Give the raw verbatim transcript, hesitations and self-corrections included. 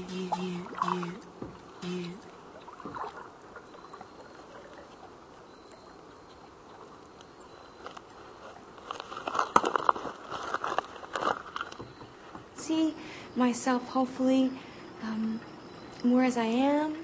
you, you, you, you, you. See myself, hopefully, um, more as I am.